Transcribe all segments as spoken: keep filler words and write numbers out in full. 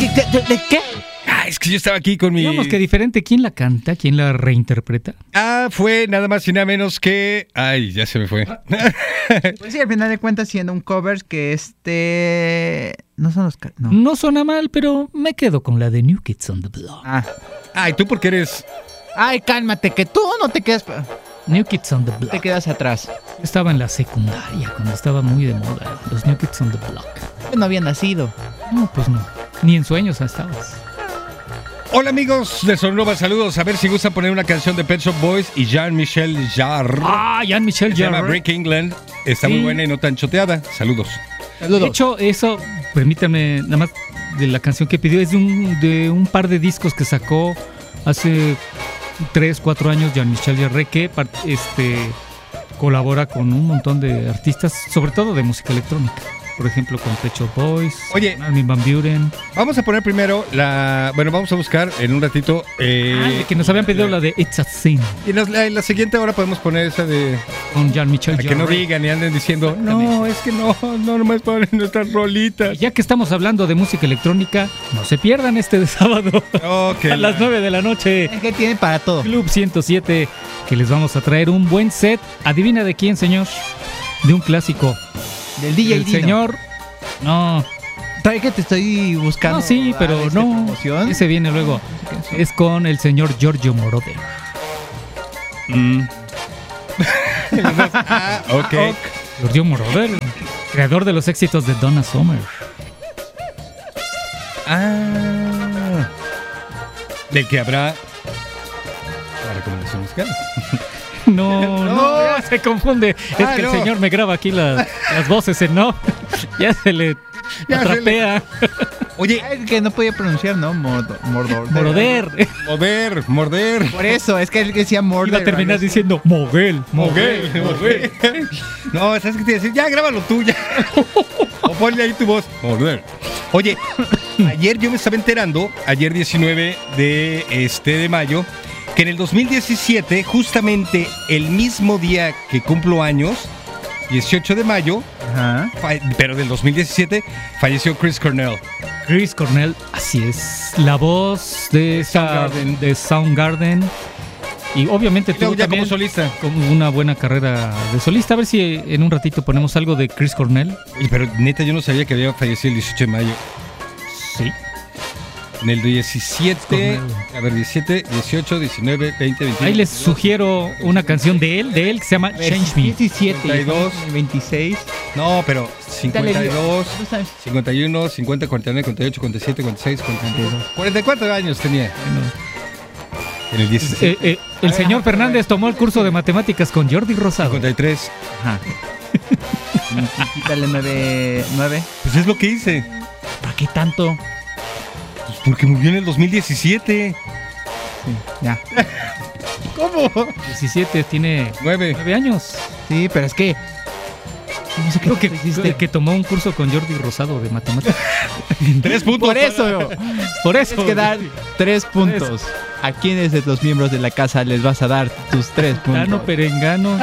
¿De, de, de qué? Ah, es que yo estaba aquí con mi... Digamos que diferente. ¿Quién la canta? ¿Quién la reinterpreta? Ah, fue nada más y nada menos que... Ay, ya se me fue. Pues sí, al final de cuentas, siendo un cover que este... No son los... ca- No. No suena mal, pero me quedo con la de New Kids on the Block. Ah. Ay, ¿tú por qué eres...? Ay, cálmate, que tú no te quedas... New Kids on the Block. Te quedas atrás. Estaba en la secundaria cuando estaba muy de moda los New Kids on the Block. Yo no había nacido. No, pues no. Ni en sueños estabas. Hola amigos de Sonora, saludos. A ver si gustan poner una canción de Pet Shop Boys y Jean-Michel Jarre. Ah, Jean-Michel Se llama Jarre. Break England. Está Sí. muy buena y no tan choteada. Saludos. De hecho, eso, permítame, nada más, de la canción que pidió, es de un, de un par de discos que sacó hace tres, cuatro años Jean-Michel Jarre, que par- este, colabora con un montón de artistas, sobre todo de música electrónica. Por ejemplo, con Pet Shop Boys, Oye. con Armin van Buuren. Vamos a poner primero la... Bueno, vamos a buscar en un ratito... Eh, Ah, de que nos habían pedido la de It's a Sin, Y en la, en la siguiente hora podemos poner esa de... con Jean-Michel Para Jarre. que no digan y anden diciendo, no, es que no, no nomás ponen nuestras rolitas. Ya que estamos hablando de música electrónica, no se pierdan este de sábado Ok. a las nueve de la noche. Es que tiene para todo. Club ciento siete, que les vamos a traer un buen set. ¿Adivina de quién, señor? De un clásico. Del D J El Dino. señor... No, ¿Sabes que te estoy buscando? no, sí, pero dar, este, no. promoción? Ese viene luego. Es con el señor Giorgio Moroder. Mm. Ah, ok. Giorgio Moroder, creador de los éxitos de Donna Summer. Ah. Del que habrá la recomendación musical. No, no, ya se confunde. Es Ah, que no. el señor me graba aquí las, las voces en no. Ya se le Ya se atrapea. Oye, Es que no podía pronunciar, ¿no? Mordo- Mordor. Moroder. mover, morder. Por eso, es que él decía Mordor. Iba a terminar algo así. diciendo Moguel. Mover, mover. No, ¿sabes qué te iba a decir? Ya, grábalo tú, ya. O ponle ahí tu voz. Morder. Oye, ayer yo me estaba enterando, ayer diecinueve de, este, de mayo, que en el dos mil diecisiete, justamente el mismo día que cumplo años, dieciocho de mayo, Ajá. fa- pero del dos mil diecisiete, falleció Chris Cornell. Chris Cornell, así es. La voz de, esa, Soundgarden. de Soundgarden. Y obviamente Y luego tuvo ya también como solista. con una buena carrera de solista. A ver si en un ratito ponemos algo de Chris Cornell. Oye, pero neta, yo no sabía que había fallecido el dieciocho de mayo. Sí. En el diecisiete, a ver, diecisiete, dieciocho, diecinueve, veinte, veintiuno. Ahí les sugiero una canción de él, de él que se llama Change Me. diecisiete, cincuenta y dos. veintiséis. No, pero cincuenta y dos, ¿Tú sabes? cincuenta y uno, cincuenta, cuarenta y nueve, cuarenta y ocho, cuarenta y siete, cuarenta y seis, cuarenta y cinco, cuarenta y cuatro años tenía en el diecisiete. Eh, eh, el señor Fernández tomó el curso de matemáticas con Jordi Rosado. cincuenta y tres. Ajá. Quítale nueve, nueve. Pues es lo que hice. ¿Para qué tanto? Pues porque murió en el dos mil diecisiete. Sí, ya. ¿Cómo? diecisiete, tiene nueve. nueve años. Sí, pero es que... No sé qué Creo que, tanto hiciste. que tomó un curso con Jordi Rosado de matemáticas. Tres puntos. Por eso, Por eso. tienes que dar tres puntos. ¿A quiénes de los miembros de la casa les vas a dar tus tres puntos? Gano, perengano.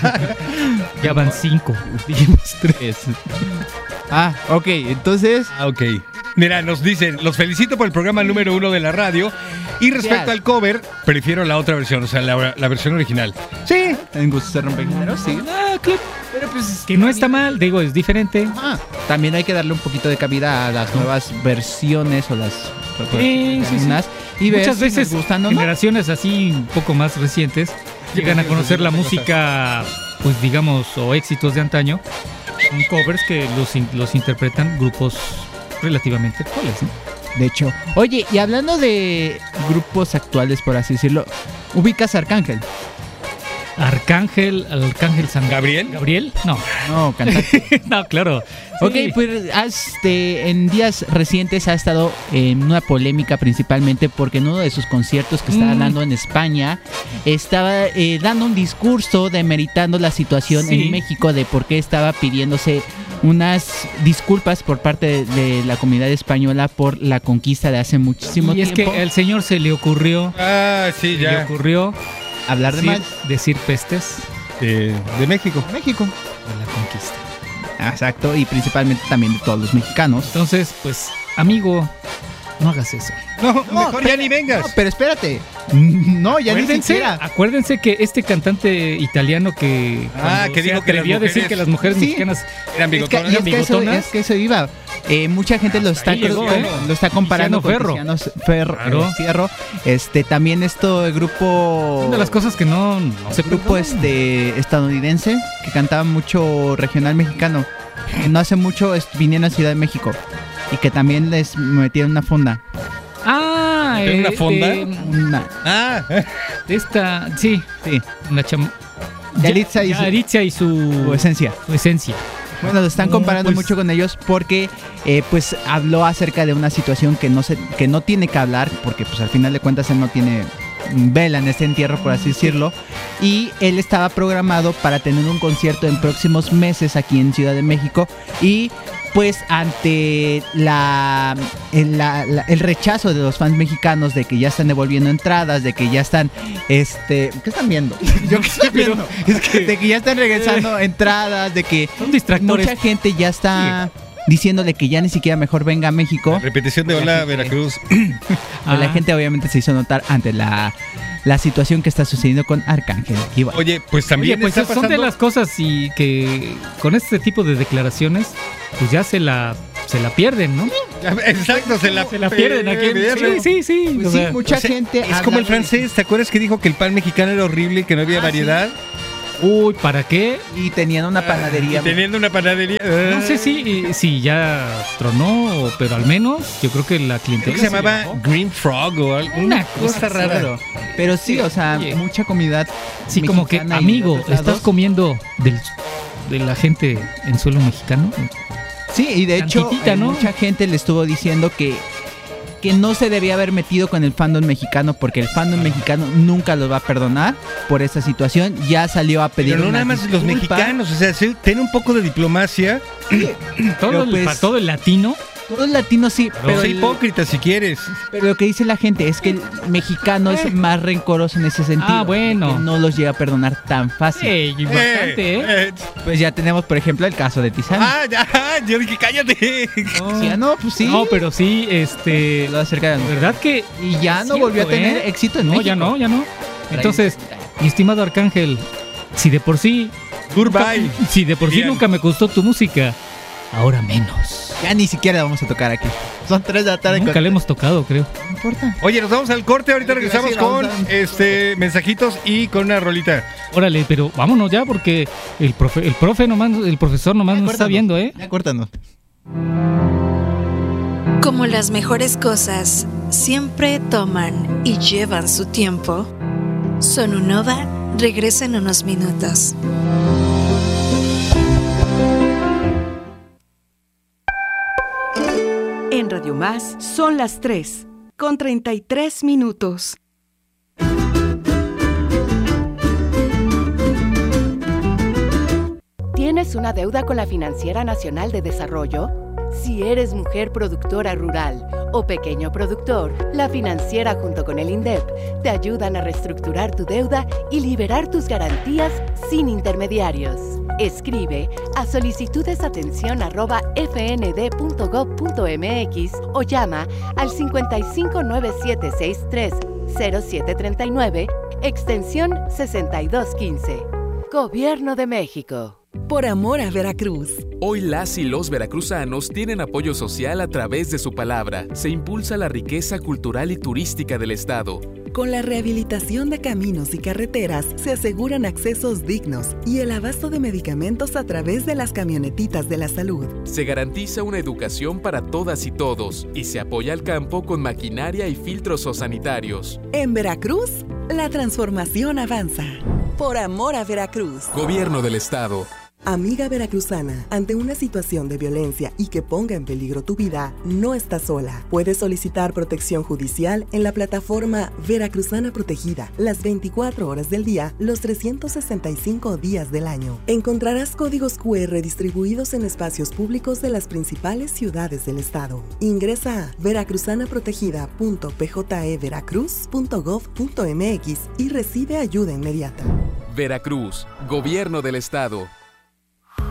Ya van cinco. Dijimos tres. Tres. Ah, ok, entonces... Ah, ok. Mira, nos dicen, los felicito por el programa número uno de la radio. Y respecto Gracias. al cover, prefiero la otra versión, o sea, la, la versión original. Sí, en gusto se rompe género, sí. Ah, claro. Pero pues... Que no está mal, digo, es diferente. Ah, también hay que darle un poquito de cabida a las nuevas versiones o las... Sí, sí, sí. unas, y ver Muchas si veces nos gustan o no. generaciones así un poco más recientes llegan a conocer la música, pues digamos, o éxitos de antaño, con covers que los, in- los interpretan grupos relativamente actuales, ¿no? De hecho. Oye, y hablando de grupos actuales, por así decirlo, ubicas a Arcángel. Arcángel, Arcángel San ¿Gabriel? ¿Gabriel? No, No, cantante. no, claro. Ok, Sí. pues este, en días recientes ha estado en una polémica principalmente porque en uno de sus conciertos que estaba Mm. dando en España estaba eh, dando un discurso demeritando la situación Sí. en México de por qué estaba pidiéndose unas disculpas por parte de, de la comunidad española por la conquista de hace muchísimo Y es tiempo. que al señor se le ocurrió, Ah, sí, se le ya. ocurrió Hablar de decir, mal. decir pestes De, de México. México. de la conquista. Exacto, y principalmente también de todos los mexicanos. Entonces, pues, amigo, No hagas eso. No, No, mejor pero- ya ni vengas. No, pero espérate. No, ya ni Acuérdense, siquiera. acuérdense que este cantante italiano que, Ah, cuando que se dijo que atrevió las a decir mujeres- que las mujeres Sí. mexicanas Eran Es que, y bigotonas. es, que eso, bigotonas. es que eso iba. Eh, mucha gente lo está, ahí llegó, cru- ¿eh? lo está comparando Tiziano con Ferro. Tiziano Ferro, Claro. eh, Fierro. Este, también esto, el grupo... son de las cosas que no, no se grupo perdonan. este estadounidense que cantaba mucho regional mexicano. Que no hace mucho est- vinieron a Ciudad de México y que también les metieron una fonda. Ah, ¿Tiene una eh, fonda? de, Una, Ah, de esta, sí, sí, la cham... Yalitza y su- Yalitza y su, su esencia. su esencia. Bueno, lo están No, comparando pues- mucho con ellos porque eh, pues habló acerca de una situación que no se, que no tiene que hablar porque pues al final de cuentas él no tiene vela en este entierro, por así decirlo, y él estaba programado para tener un concierto en próximos meses aquí en Ciudad de México y pues ante la el, la- la- el rechazo de los fans mexicanos de que ya están devolviendo entradas, de que ya están este ¿qué están viendo? Yo qué estoy Pero viendo. es que- De que ya están regresando entrada, de que Son distractores. mucha gente ya está diciéndole que ya ni siquiera mejor venga a México. repetición de Hola Veracruz. Ah, La gente obviamente se hizo notar ante la, la situación que está sucediendo con Arcángel. Y bueno, Oye, pues Oye, también pues está son de pasando- las cosas y que con este tipo de declaraciones, pues ya se la se la pierden, ¿no? Exacto, se la, Se la pierden aquí. en- pierden. Sí, sí, sí. pues o sí, sea, mucha O sea, gente Es habla como el de- francés, ¿te acuerdas que dijo que el pan mexicano era horrible y que no había Ah, variedad? uy, ¿para qué? y tenían una panadería. Y teniendo una panadería. No sé si, si ya tronó, o- pero al menos yo creo que la clientela Creo que se llamaba bajó. Green Frog o algo. Una Una cosa cosa rara. Claro. Pero sí, Sí, o sea, oye. mucha comida. Sí, como que, mexicana y de amigo, otros ¿estás lados. comiendo del, de la gente en suelo mexicano? Sí, y de hecho, Tantitita, eh, ¿no? mucha gente le estuvo diciendo que, que no se debía haber metido con el fandom mexicano porque el fandom mexicano nunca los va a perdonar por esta situación. Ya salió a pedir Pero no una nada más los disculpa. mexicanos, o sea, sí, ten un poco de diplomacia. Todo, Pero el, pues- para todo el latino. Todos latinos sí, Pero pero, sé el- hipócrita si quieres. pero lo que dice la gente es que el mexicano es más rencoroso en ese sentido. Ah, bueno. que no los llega a perdonar tan fácil. Ey, bastante, ¿eh? eh. Pues ya tenemos, por ejemplo, el caso de Tizán. Ah, ya, yo dije, cállate. No. Sí, ah, no, pues sí. No, pero sí, este. Lo acerca de La verdad que. Y ya es no volvió a cierto, tener ¿eh? éxito en No, México. ya no, ya no. Entonces, mi estimado Arcángel, si de por sí. Goodbye. Si de por sí Dirían. nunca me gustó tu música, ahora menos. Ya ni siquiera la vamos a tocar aquí. Son tres de la tarde. Nunca con- le hemos tocado, creo. No importa. Oye, nos vamos al corte, ahorita Lo que iba a regresamos decir, con vamos a- este mensajitos y con una rolita. Órale, pero vámonos ya porque el profe, el profe nomás, el profesor nomás Ya nos está córtanos, viendo, ¿eh? Ya córtanos. Como las mejores cosas siempre toman y llevan su tiempo, Sonunova regresa en unos minutos. En Radio Más son las tres, con treinta y tres minutos. ¿Tienes una deuda con la Financiera Nacional de Desarrollo? Si eres mujer productora rural o pequeño productor, la Financiera junto con el INDEP te ayudan a reestructurar tu deuda y liberar tus garantías sin intermediarios. Escribe a solicitudesatención arroba f n d punto gov punto m x o llama al cincuenta y cinco nueve siete seis tres cero siete tres nueve, extensión sesenta y dos quince. Gobierno de México. Por amor a Veracruz. Hoy las y los veracruzanos tienen apoyo social a través de su palabra. Se impulsa la riqueza cultural y turística del estado. Con la rehabilitación de caminos y carreteras se aseguran accesos dignos y el abasto de medicamentos a través de las camionetitas de la salud. Se garantiza una educación para todas y todos y se apoya al campo con maquinaria y filtros sanitarios. En Veracruz, la transformación avanza. Por amor a Veracruz. Gobierno del estado. Amiga veracruzana, ante una situación de violencia y que ponga en peligro tu vida, no estás sola. Puedes solicitar protección judicial en la plataforma Veracruzana Protegida, las veinticuatro horas del día, los trescientos sesenta y cinco días del año. Encontrarás códigos cu erre distribuidos en espacios públicos de las principales ciudades del estado. Ingresa a veracruzanaprotegida punto p j e veracruz punto gov punto m x y recibe ayuda inmediata. Veracruz. Gobierno del estado.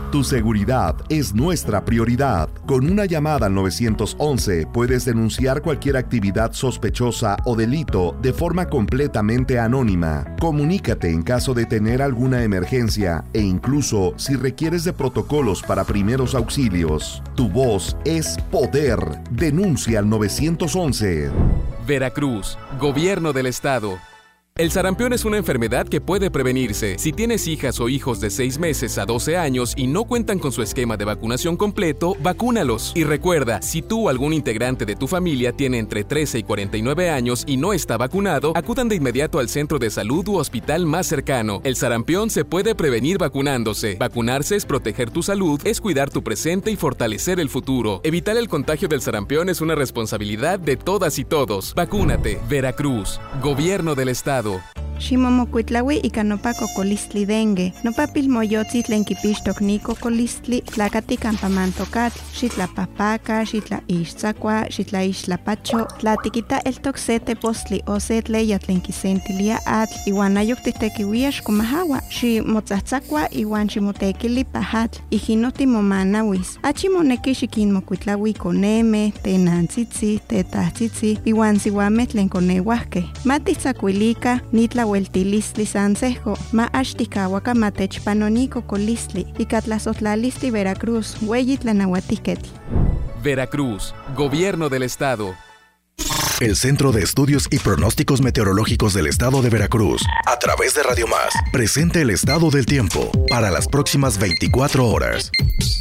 Tu seguridad es nuestra prioridad. Con una llamada al nueve once puedes denunciar cualquier actividad sospechosa o delito de forma completamente anónima. Comunícate en caso de tener alguna emergencia e incluso si requieres de protocolos para primeros auxilios. Tu voz es poder. Denuncia al nueve once. Veracruz, Gobierno del Estado. El sarampión es una enfermedad que puede prevenirse. Si tienes hijas o hijos de seis meses a doce años y no cuentan con su esquema de vacunación completo, vacúnalos. Y recuerda, si tú o algún integrante de tu familia tiene entre trece y cuarenta y nueve años y no está vacunado, acudan de inmediato al centro de salud u hospital más cercano. El sarampión se puede prevenir vacunándose. Vacunarse es proteger tu salud, es cuidar tu presente y fortalecer el futuro. Evitar el contagio del sarampión es una responsabilidad de todas y todos. Vacúnate. Veracruz, Gobierno del Estado. Ximomocuitlaui ika nopa cocolistli dengue. Nopa pilmoyotzi tlen kipixtok ni cocolistli tlakati campamantokatl. Xitlapahpaka, xitlaixtzakua, xitlaixtlapacho. Tlatikita eltok se tepostli o se tleya tlen kisentilia atl. Iwan ayok titekiuia xkomahawa. Ximotzatzakua iwan ximotekili pahatl. Ijino timomanawis. Achimoneki xikinmokuitlaui koneme, tenantzitzi, tetahtzitzi, iwan siwame tlen koneuahke. Matitzakuilika nitla Hueltilistli Sansejo, ma Ashtikawaka Matechpanonico Colistli, y Catlazotlalisti Veracruz, Hueyitlanauatiquetl. Veracruz, Gobierno del Estado. El Centro de Estudios y Pronósticos Meteorológicos del Estado de Veracruz, a través de Radio Más, presenta el estado del tiempo para las próximas veinticuatro horas.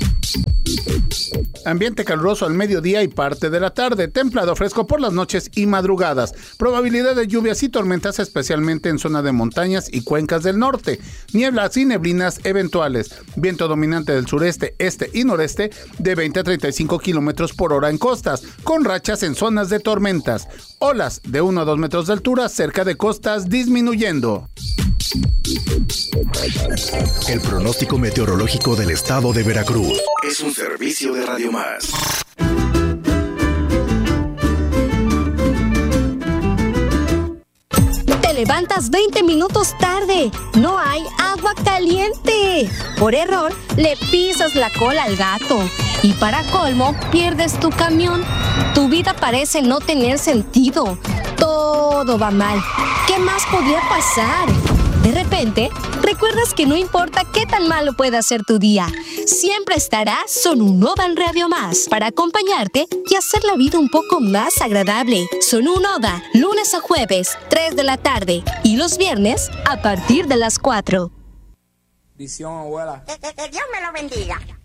Ambiente caluroso al mediodía y parte de la tarde, templado fresco por las noches y madrugadas. Probabilidad de lluvias y tormentas especialmente en zona de montañas y cuencas del norte. Nieblas y neblinas eventuales. Viento dominante del sureste, este y noreste de veinte a treinta y cinco kilómetros por hora en costas, con rachas en zonas de tormentas. Olas de uno a dos metros de altura cerca de costas disminuyendo. El pronóstico meteorológico del Estado de Veracruz es un servicio de Radio Más. Te levantas veinte minutos tarde. No hay agua caliente. Por error, le pisas la cola al gato. Y para colmo, pierdes tu camión. Tu vida parece no tener sentido. Todo va mal. ¿Qué más podría pasar? De repente, recuerdas que no importa qué tan malo pueda ser tu día, siempre estará Sonunova en Radio Más para acompañarte y hacer la vida un poco más agradable. Sonunova, lunes a jueves, tres de la tarde, y los viernes a partir de las cuatro. Visión, abuela. Que, que, que Dios me lo bendiga.